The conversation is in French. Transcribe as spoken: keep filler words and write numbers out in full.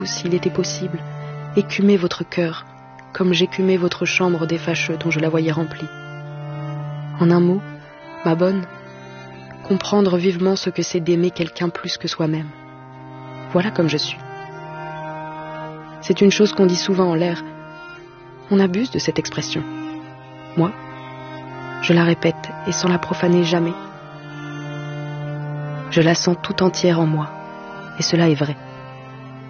s'il était possible, écumer votre cœur, comme j'écumais votre chambre des fâcheux dont je la voyais remplie. En un mot, ma bonne, comprendre vivement ce que c'est d'aimer quelqu'un plus que soi-même. Voilà comme je suis. C'est une chose qu'on dit souvent en l'air. On abuse de cette expression. Moi, je la répète et sans la profaner jamais. Je la sens tout entière en moi, et cela est vrai.